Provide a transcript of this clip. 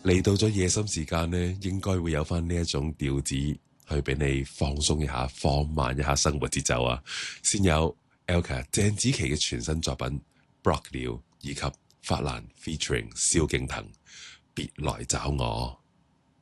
嚟到咗夜深時間呢，應該會有翻呢一種調子去俾你放鬆一下、放慢一下生活節奏啊！先有 Elka 鄭子琪嘅全新作品《Block 了》，以及法蘭 featuring 蕭敬騰，別來找我。